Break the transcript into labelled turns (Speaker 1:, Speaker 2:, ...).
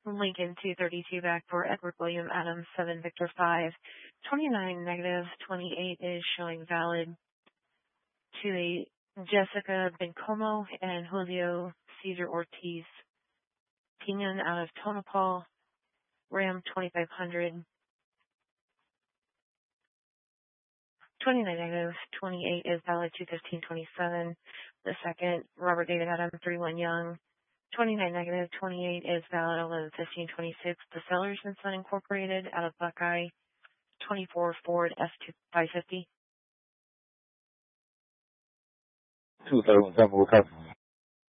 Speaker 1: Lincoln 232 back for Edward William Adams 7 Victor 5. 29 negative 28 is showing valid to a Jessica Bencomo and Julio Cesar Ortiz Pinon out of Tonopah. Ram 2500. 29 negative 28 is valid 215.27. The second, Robert David Adam 31 Young. 29 negative 28 is valid 1115.26. The Sellers and Son Incorporated out of Buckeye. 24 Ford F550.
Speaker 2: 231 Temple, copy.